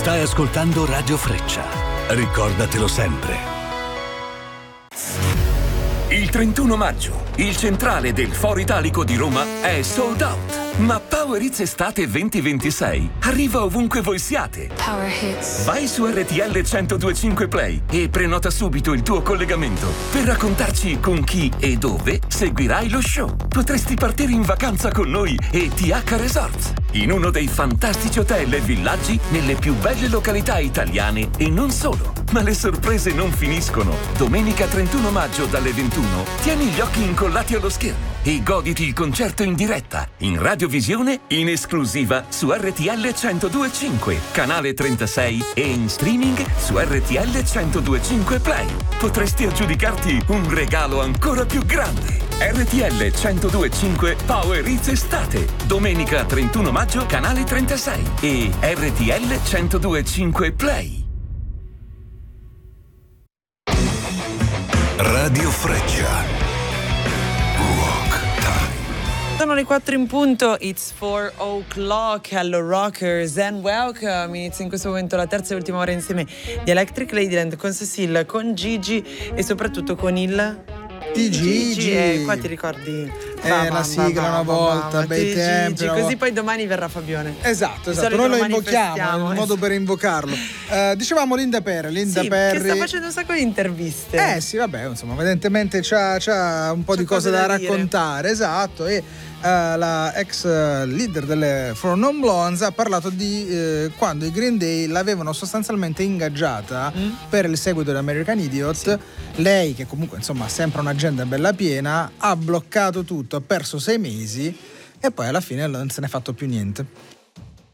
Stai ascoltando Radio Freccia. Ricordatelo sempre. Il 31 maggio, il centrale del Foro Italico di Roma è sold out. Ma Power Hits Estate 2026 arriva ovunque voi siate. Power Hits. Vai su RTL 1025 Play e prenota subito il tuo collegamento per raccontarci con chi e dove seguirai lo show. Potresti partire in vacanza con noi e TH Resorts, in uno dei fantastici hotel e villaggi nelle più belle località italiane e non solo. Ma le sorprese non finiscono. Domenica 31 maggio dalle 21 tieni gli occhi incollati allo schermo e goditi il concerto in diretta, in radiovisione, in esclusiva su RTL 1025, canale 36 e in streaming su RTL 1025 Play. Potresti aggiudicarti un regalo ancora più grande. RTL 1025 Power Hits Estate, domenica 31 maggio, canale 36 e RTL 1025 Play. Radio Freccia. Rock Time. Sono le 4 in punto, it's 4 o'clock, hello rockers and welcome. Inizia in questo momento la terza e ultima ora insieme di Electric Ladyland con Cecil, con Gigi e soprattutto con il... Gigi. Qua ti ricordi? La sigla una volta, bei tempi. Così poi domani verrà Fabione. Esatto. Noi lo invochiamo, è un modo per invocarlo. Dicevamo Linda Perry. Che sta facendo un sacco di interviste. Sì, vabbè, insomma, evidentemente c'ha un po' di cose da raccontare, esatto. E la ex leader delle Four Non Blondes ha parlato di quando i Green Day l'avevano sostanzialmente ingaggiata per il seguito di American Idiot. Sì. Lei, che comunque insomma ha sempre un'agenda bella piena, ha bloccato tutto, ha perso 6 mesi e poi alla fine non se n'è fatto più niente.